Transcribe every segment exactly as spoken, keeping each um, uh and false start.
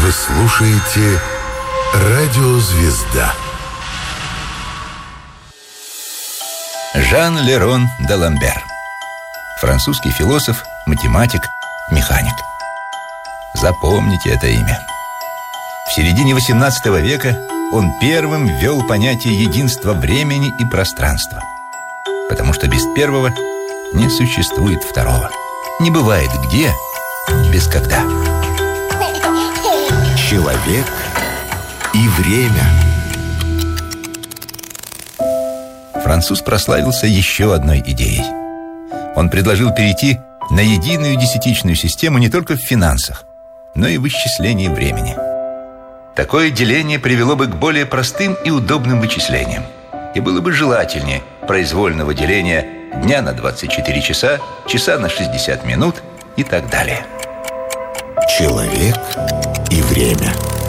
Вы слушаете «Радио Звезда». Жан Лерон д'Аламбер. Французский философ, математик, механик. Запомните это имя. В середине восемнадцатого века он первым ввел понятие единства времени и пространства, потому что без первого не существует второго. Не бывает где без когда. Человек и время. Француз прославился еще одной идеей. Он предложил перейти на единую десятичную систему не только в финансах, но и в исчислении времени. Такое деление привело бы к более простым и удобным вычислениям, и было бы желательнее произвольного деления дня на двадцать четыре часа, часа на шестьдесят минут и так далее. Человек и время.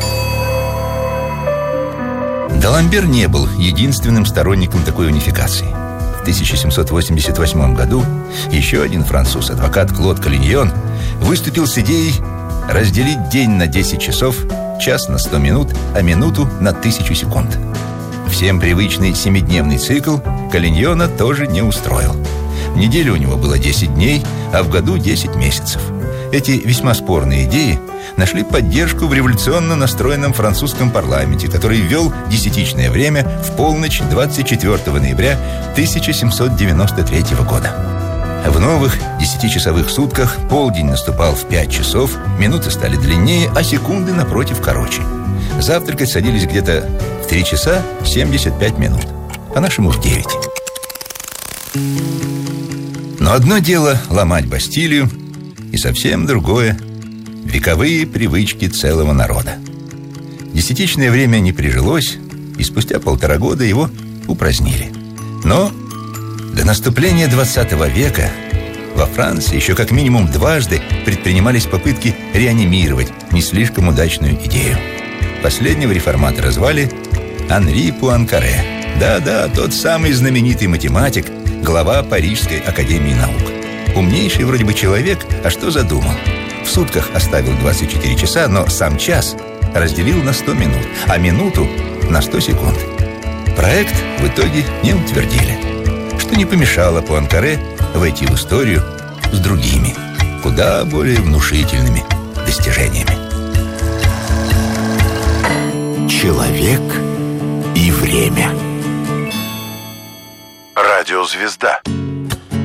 Д'Аламбер не был единственным сторонником такой унификации. В тысяча семьсот восемьдесят восьмом году еще один француз, адвокат Клод Колиньон, выступил с идеей разделить день на десять часов, час на сто минут, а минуту на тысячу секунд. Всем привычный семидневный цикл Колиньона тоже не устроил. В неделю у него было десять дней, а в году десять месяцев. Эти весьма спорные идеи нашли поддержку в революционно настроенном французском парламенте, который ввел десятичное время в полночь двадцать четвёртого ноября тысяча семьсот девяносто третьего года. В новых десятичасовых сутках полдень наступал в пять часов, минуты стали длиннее, а секунды, напротив, короче. Завтракать садились где-то в три часа семьдесят пять минут, по-нашему в девять. Но одно дело ломать Бастилию, и совсем другое — вековые привычки целого народа. Десятичное время не прижилось, и спустя полтора года его упразднили. Но до наступления двадцатого века во Франции еще как минимум дважды предпринимались попытки реанимировать не слишком удачную идею. Последнего реформатора звали Анри Пуанкаре. Да-да, тот самый знаменитый математик, глава Парижской академии наук. Умнейший вроде бы человек, а что задумал? В сутках оставил двадцать четыре часа, но сам час разделил на сто минут, а минуту на сто секунд. Проект в итоге не утвердили, что не помешало Пуанкаре войти в историю с другими, куда более внушительными достижениями. Человек и время. Радио Звезда.